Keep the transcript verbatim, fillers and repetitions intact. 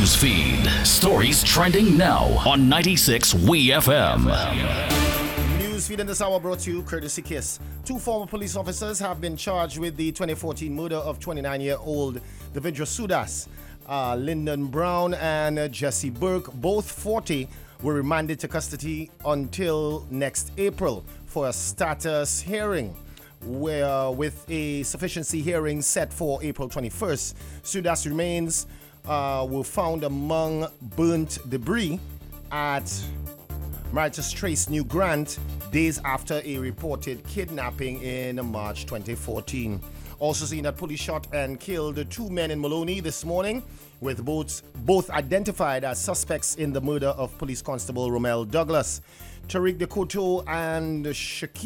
news feed. Stories trending now on ninety-six W E F M. News feed in this hour brought to you courtesy KISS. Two former police officers have been charged with the twenty fourteen murder of twenty-nine-year-old Davidra Sudas. Uh, Lyndon Brown and uh, Jesse Burke, both forty, were remanded to custody until next April for a status hearing, where with a sufficiency hearing set for April twenty-first. Sudas' remains uh, were found among burnt debris at Maritus Trace, New Grant, days after a reported kidnapping in March twenty fourteen. Also seen that police shot and killed two men in Maloney this morning, with both, both identified as suspects in the murder of Police Constable Romel Douglas. Tariq Dekoto and Shakir